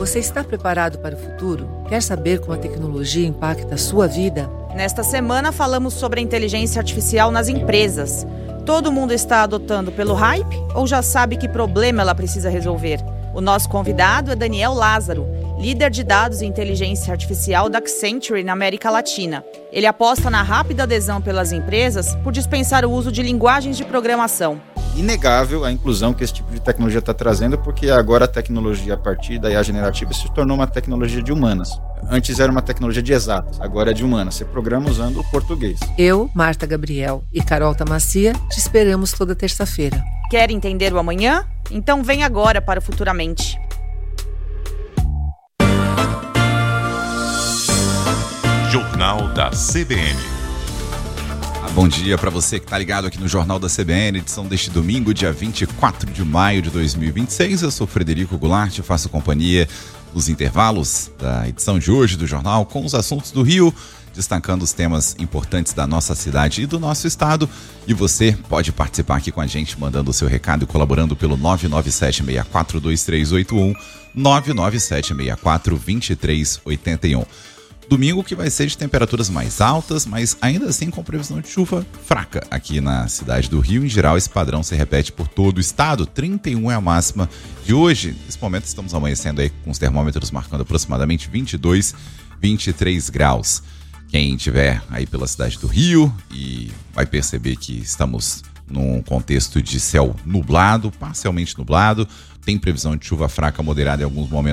Você está preparado para o futuro? Quer saber como a tecnologia impacta a sua vida? Nesta semana falamos sobre a inteligência artificial nas empresas. Todo mundo está adotando pelo hype ou já sabe que problema ela precisa resolver? O nosso convidado é Daniel Lázaro, líder de dados e inteligência artificial da Accenture na América Latina. Ele aposta na rápida adesão pelas empresas por dispensar o uso de linguagens de programação. Inegável a inclusão que esse tipo de tecnologia está trazendo, porque agora a tecnologia a partir da IA generativa se tornou uma tecnologia de humanas. Antes era uma tecnologia de exatas, agora é de humanas. Você programa usando o português. Eu, Marta Gabriel e Carol Tamacia te esperamos toda terça-feira. Quer entender o amanhã? Então vem agora para o Futuramente. Jornal da CBN. Bom dia para você que está ligado aqui no Jornal da CBN, edição deste domingo, dia 24 de maio de 2026. Eu sou Frederico Goulart, faço companhia nos intervalos da edição de hoje do jornal com os assuntos do Rio, destacando os temas importantes da nossa cidade e do nosso estado. E você pode participar aqui com a gente, mandando o seu recado e colaborando pelo 997-642381, 997-642381. Domingo que vai ser de temperaturas mais altas, mas ainda assim com previsão de chuva fraca aqui na cidade do Rio. Em geral, esse padrão se repete por todo o estado. 31 é a máxima de hoje. Nesse momento estamos amanhecendo aí com os termômetros marcando aproximadamente 22, 23 graus. Quem estiver aí pela cidade do Rio e vai perceber que estamos num contexto de céu nublado, parcialmente nublado. Tem previsão de chuva fraca moderada em alguns momentos